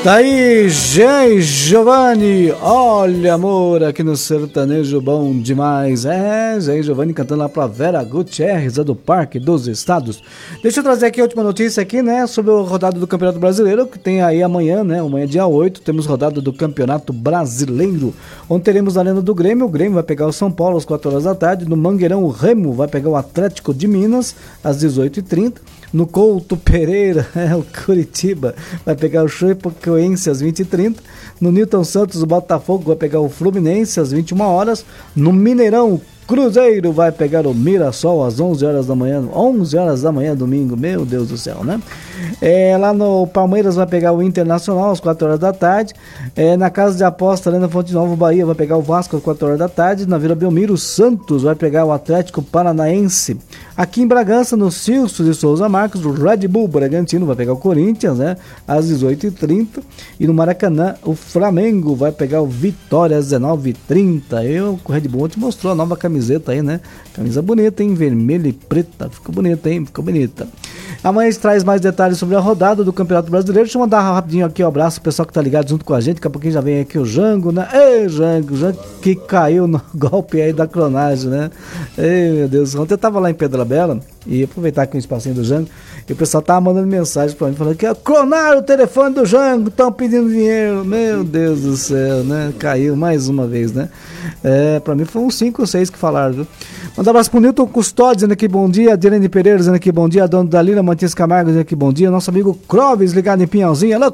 Daí, Jean e Giovanni, olha amor, aqui no sertanejo bom demais. Jean e Giovanni cantando lá pra Vera Gutierrez, do Parque dos Estados. Deixa eu trazer aqui a última notícia aqui, né, sobre o rodado do Campeonato Brasileiro, que tem aí amanhã, né, amanhã dia 8, temos rodado do Campeonato Brasileiro, onde teremos a Arena do Grêmio. O Grêmio vai pegar o São Paulo às 4 horas da tarde, no Mangueirão o Remo vai pegar o Atlético de Minas às 18h30, no Couto Pereira, o Curitiba vai pegar o Chapecoense às 20h30. No Newton Santos, o Botafogo vai pegar o Fluminense às 21 horas. No Mineirão, Cruzeiro vai pegar o Mirassol às 11 horas da manhã. 11 horas da manhã, domingo, meu Deus do céu, né? Lá no Palmeiras vai pegar o Internacional às 4 horas da tarde. Na Casa de Aposta, ali na Fonte Nova, o Bahia vai pegar o Vasco às 4 horas da tarde. Na Vila Belmiro, o Santos vai pegar o Atlético Paranaense. Aqui em Bragança, no Cilso de Souza Marques, o Red Bull Bragantino vai pegar o Corinthians, né, às 18h30. E no Maracanã, o Flamengo vai pegar o Vitória às 19h30. O Red Bull te mostrou a nova camiseta aí, né? Camisa bonita, hein? Vermelha e preta. Ficou bonita, hein? Ficou bonita. Amanhã a gente traz mais detalhes sobre a rodada do Campeonato Brasileiro. Deixa eu mandar rapidinho aqui um abraço pro pessoal que tá ligado junto com a gente. Daqui a pouquinho já vem aqui o Jango, né? Ei, Jango que caiu no golpe aí da clonagem, né? Ei, meu Deus. Ontem eu tava lá em Pedra Bela e aproveitar aqui o espacinho do Jango e o pessoal tava mandando mensagem pra mim falando que clonaram o telefone do Jango, estão pedindo dinheiro. Meu Deus do céu, né? Caiu mais uma vez, né? Pra mim foi uns 5 ou 6 que falaram, viu? Mandar um abraço pro Nilton Custódio dizendo aqui bom dia, a Direne Pereira dizendo aqui bom dia, a dona Dalila Martins Camargo dizendo aqui bom dia, nosso amigo Clóvis ligado em Pinhalzinho. Alô,